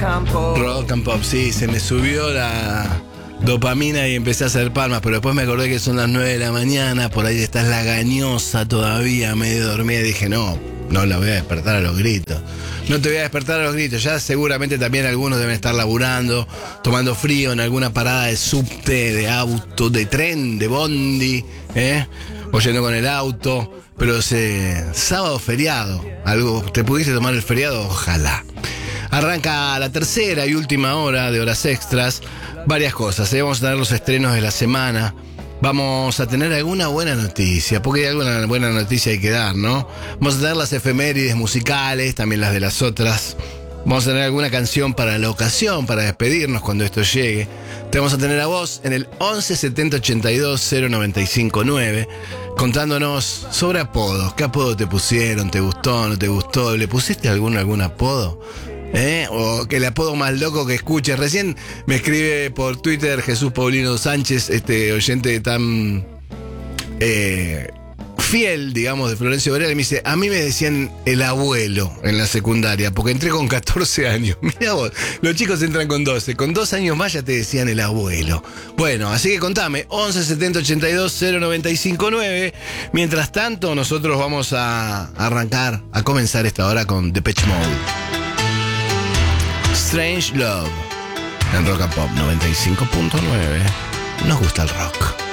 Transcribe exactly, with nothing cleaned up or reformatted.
and pop. Rock and pop, sí, se me subió la dopamina y empecé a hacer palmas, pero después me acordé que son las nueve de la mañana, por ahí estás lagañosa todavía, medio dormida, y dije, no, no la voy a despertar a los gritos. No te voy a despertar a los gritos, ya seguramente también algunos deben estar laburando, tomando frío en alguna parada de subte, de auto, de tren, de bondi, ¿eh? O yendo con el auto, pero ese sábado feriado, algo, ¿te pudiste tomar el feriado? Ojalá. Arranca la tercera y última hora de Horas Extras. Varias cosas, ¿eh? Vamos a tener los estrenos de la semana. Vamos a tener alguna buena noticia, porque alguna buena noticia hay que dar, ¿no? Vamos a tener las efemérides musicales, también las de las otras. Vamos a tener alguna canción para la ocasión, para despedirnos cuando esto llegue. Te vamos a tener a vos en el once setenta ochenta y dos cero noventa y cinco nueve, contándonos sobre apodos. ¿Qué apodo te pusieron? ¿Te gustó? ¿No te gustó? ¿Le pusiste algún, algún apodo? ¿Eh? O que el apodo más loco que escuches. Recién me escribe por Twitter Jesús Paulino Sánchez, este oyente tan eh, fiel, digamos, de Florencio Varela, y me dice, a mí me decían el abuelo en la secundaria, porque entré con catorce años. Mirá vos, los chicos entran con doce, con dos años más ya te decían el abuelo. Bueno, así que contame, once setenta ochenta y dos cero noventa y cinco nueve. Mientras tanto, nosotros vamos a arrancar, a comenzar esta hora con Depeche Mode. Strange Love en Rock and Pop noventa y cinco punto nueve. Nos gusta el rock.